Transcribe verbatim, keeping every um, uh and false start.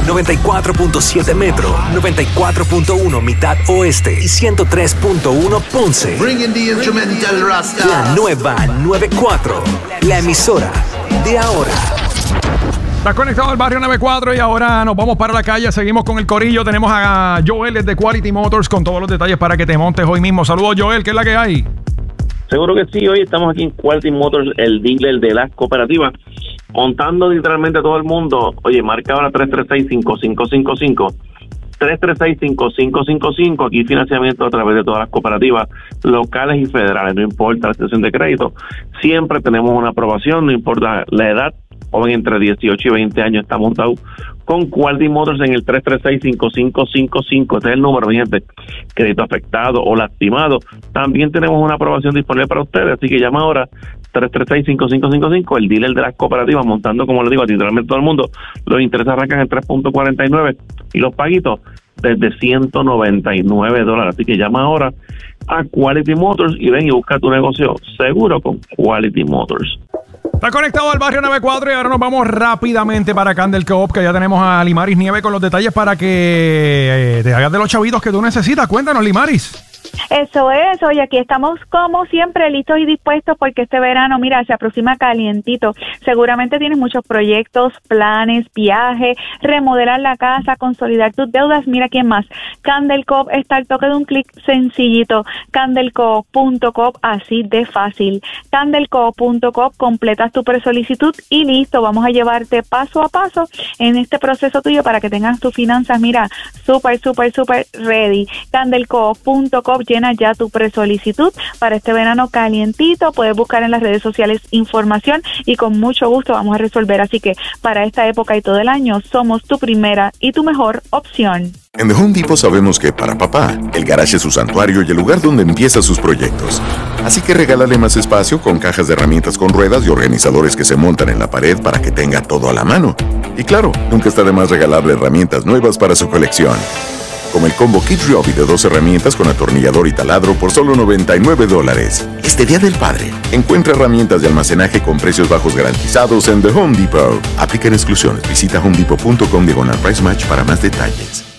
noventa y cuatro punto siete Metro, noventa y cuatro punto uno Mitad Oeste y ciento tres punto uno Ponce. Bringing the instrumental Rasta. La nueva noventa y cuatro, la emisora de ahora. Estás conectado al barrio noventa y cuatro y ahora nos vamos para la calle. Seguimos con el corillo. Tenemos a Joel desde Quality Motors con todos los detalles para que te montes hoy mismo. Saludos, Joel, ¿qué es la que hay? Seguro que sí. Hoy estamos aquí en Quality Motors, el dealer de las cooperativas, montando literalmente a todo el mundo. Oye, marca ahora tres tres seis, cinco cinco cinco cinco. tres tres seis, cinco cinco cinco cinco. Aquí financiamiento a través de todas las cooperativas locales y federales. No importa la situación de crédito. Siempre tenemos una aprobación, no importa la edad. Joven entre dieciocho y veinte años está montado con Quality Motors en el tres tres seis, cinco cinco cinco cinco. Este es el número, mi gente. Crédito afectado o lastimado. También tenemos una aprobación disponible para ustedes, así que llama ahora tres tres seis, cinco cinco cinco cinco, el dealer de las cooperativas, montando, como les digo, a literalmente todo el mundo. Los intereses arrancan en tres punto cuarenta y nueve y los paguitos desde ciento noventa y nueve dólares. Así que llama ahora a Quality Motors y ven y busca tu negocio seguro con Quality Motors. Está conectado al barrio noventa y cuatro y ahora nos vamos rápidamente para Candel Co-op, que ya tenemos a Limaris Nieve con los detalles para que eh, te hagas de los chavitos que tú necesitas. Cuéntanos, Limaris. Eso es, oye, aquí estamos como siempre listos y dispuestos porque este verano, mira, se aproxima calientito. Seguramente tienes muchos proyectos, planes, viajes, remodelar la casa, consolidar tus deudas. Mira quién más. Candel Co-op está al toque de un clic sencillito. Candel Co punto com, así de fácil. Candel Co punto com, completas tu presolicitud y listo. Vamos a llevarte paso a paso en este proceso tuyo para que tengas tus finanzas, mira, súper, súper, súper ready. Candel Co punto com, llena ya tu presolicitud para este verano calientito. Puedes buscar en las redes sociales información y con mucho gusto vamos a resolver. Así que para esta época y todo el año somos tu primera y tu mejor opción. En The Home Depot sabemos que para papá, el garage es su santuario y el lugar donde empieza sus proyectos. Así que regálale más espacio con cajas de herramientas con ruedas y organizadores que se montan en la pared para que tenga todo a la mano. Y claro, nunca está de más regalarle herramientas nuevas para su colección. Como el combo Kid Ryobi de dos herramientas con atornillador y taladro por solo noventa y nueve dólares. Este Día del Padre, encuentra herramientas de almacenaje con precios bajos garantizados en The Home Depot. Aplican exclusiones. Visita home depot punto com diagonal price match para más detalles.